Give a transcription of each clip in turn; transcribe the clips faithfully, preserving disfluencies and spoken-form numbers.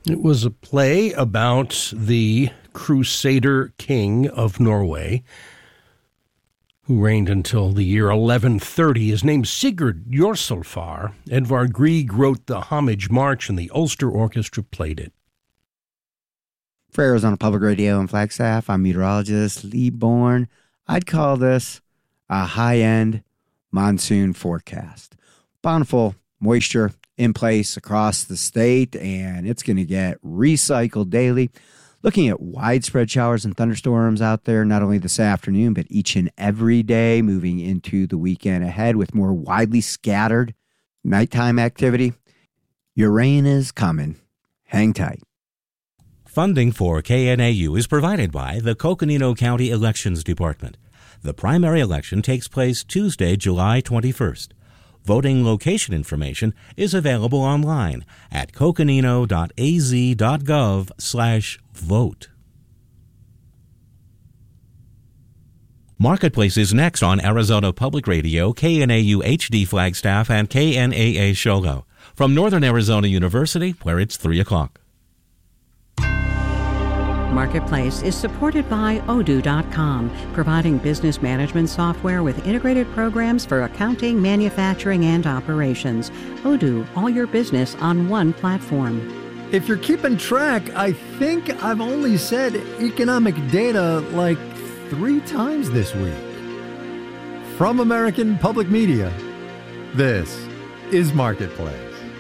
It was a play about the Crusader king of Norway, who reigned until the year eleven thirty. His name's Sigurd Jorsalfar. Edvard Grieg wrote the Homage March, and the Ulster Orchestra played it. For Arizona Public Radio and Flagstaff, I'm meteorologist Lee Bourne. I'd call this a high-end monsoon forecast. Bountiful moisture in place across the state, and it's going to get recycled daily. Looking at widespread showers and thunderstorms out there, not only this afternoon, but each and every day moving into the weekend ahead with more widely scattered nighttime activity. Your rain is coming. Hang tight. Funding for K N A U is provided by the Coconino County Elections Department. The primary election takes place Tuesday, July twenty-first. Voting location information is available online at coconino.az.gov slash vote. Marketplace is next on Arizona Public Radio, K N A U H D Flagstaff, and K N A A Shogo. From Northern Arizona University, where it's three o'clock. Marketplace is supported by Odoo dot com, providing business management software with integrated programs for accounting, manufacturing, and operations. Odoo, all your business on one platform. If you're keeping track, I think I've only said economic data like three times this week. From American Public Media, this is Marketplace.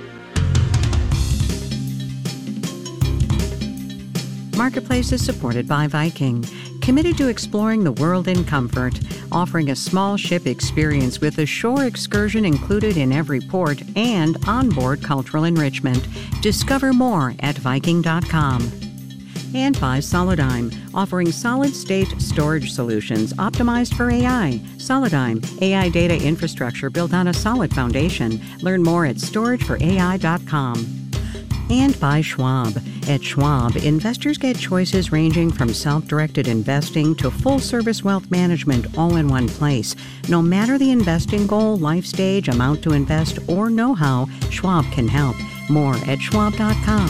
Marketplace is supported by Viking, committed to exploring the world in comfort, offering a small ship experience with a shore excursion included in every port and onboard cultural enrichment. Discover more at Viking dot com. And by Solidigm, offering solid-state storage solutions optimized for A I. Solidigm, A I data infrastructure built on a solid foundation. Learn more at storage for A I dot com. And by Schwab. At Schwab, investors get choices ranging from self-directed investing to full-service wealth management all in one place. No matter the investing goal, life stage, amount to invest, or know-how, Schwab can help. More at schwab dot com.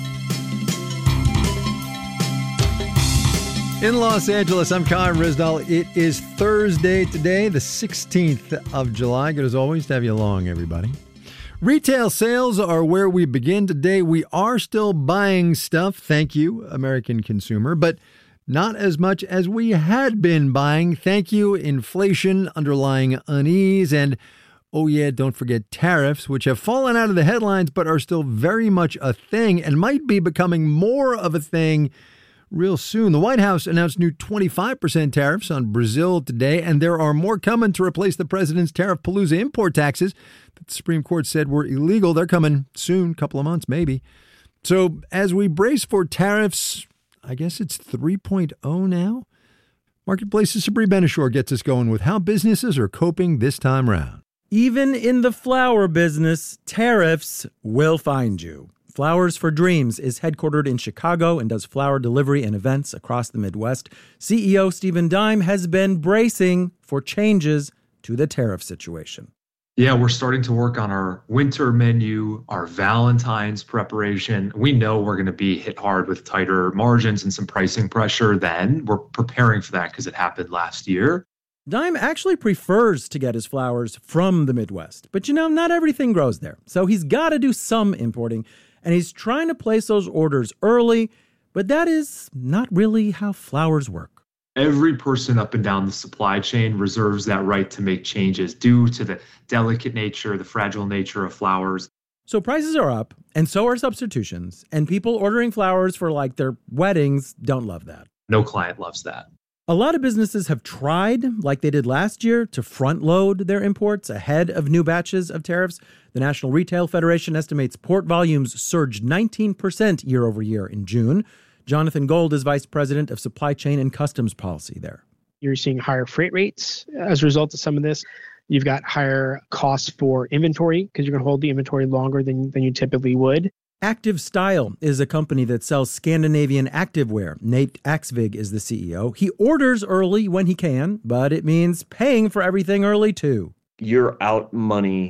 In Los Angeles, I'm Kyle Rizdal. It is Thursday today, the sixteenth of July. Good as always to have you along, everybody. Retail sales are where we begin today. We are still buying stuff, thank you, American consumer, but not as much as we had been buying. Thank you, inflation, underlying unease, and oh yeah, don't forget tariffs, which have fallen out of the headlines but are still very much a thing and might be becoming more of a thing real soon. The White House announced new twenty-five percent tariffs on Brazil today, and there are more coming to replace the president's tariff-palooza import taxes that the Supreme Court said were illegal. They're coming soon, couple of months maybe. So as we brace for tariffs, I guess it's three point oh now. Marketplace's Sabri Benishore gets us going with how businesses are coping this time round. Even in the flower business, tariffs will find you. Flowers for Dreams is headquartered in Chicago and does flower delivery and events across the Midwest. C E O Stephen Dime has been bracing for changes to the tariff situation. Yeah, we're starting to work on our winter menu, our Valentine's preparation. We know we're going to be hit hard with tighter margins and some pricing pressure then. We're preparing for that because it happened last year. Dime actually prefers to get his flowers from the Midwest. But you know, not everything grows there. So he's got to do some importing. And he's trying to place those orders early, but that is not really how flowers work. Every person up and down the supply chain reserves that right to make changes due to the delicate nature, the fragile nature of flowers. So prices are up, and so are substitutions. And people ordering flowers for like their weddings don't love that. No client loves that. A lot of businesses have tried, like they did last year, to front-load their imports ahead of new batches of tariffs. The National Retail Federation estimates port volumes surged nineteen percent year over year in June. Jonathan Gold is Vice President of Supply Chain and Customs Policy there. You're seeing higher freight rates as a result of some of this. You've got higher costs for inventory because you're going to hold the inventory longer than, than you typically would. Active Style is a company that sells Scandinavian activewear. Nate Axvig is the C E O. He orders early when he can, but it means paying for everything early too. You're out money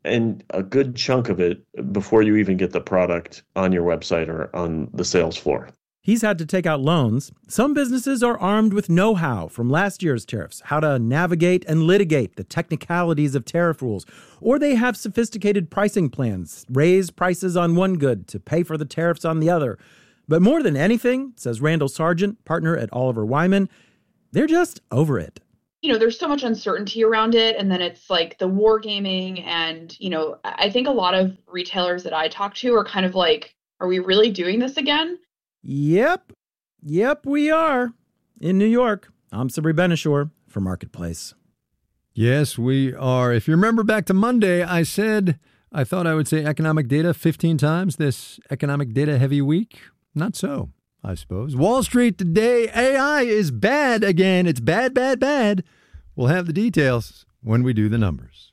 and a good chunk of it before you even get the product on your website or on the sales floor. He's had to take out loans. Some businesses are armed with know-how from last year's tariffs, how to navigate and litigate the technicalities of tariff rules. Or they have sophisticated pricing plans, raise prices on one good to pay for the tariffs on the other. But more than anything, says Randall Sargent, partner at Oliver Wyman, they're just over it. You know, there's so much uncertainty around it. And then it's like the war gaming. And, you know, I think a lot of retailers that I talk to are kind of like, are we really doing this again? Yep. Yep, we are. In New York, I'm Sabri Benishore for Marketplace. Yes, we are. If you remember back to Monday, I said I thought I would say economic data fifteen times this economic data heavy week. Not so, I suppose. Wall Street today, A I is bad again. It's bad, bad, bad. We'll have the details when we do the numbers.